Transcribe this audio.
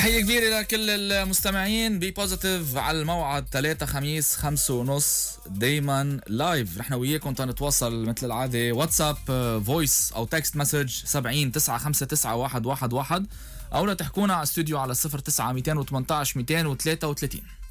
تحية كبيرة لكل المستمعين ببوزيتيف على الموعد 3 خميس 5:30 دايما لايف. نحن وياكم تنتواصل مثل العادة واتساب فويس أو تكست مسج 70 959 111 أو لا تحكونا على استوديو على 09 218 233.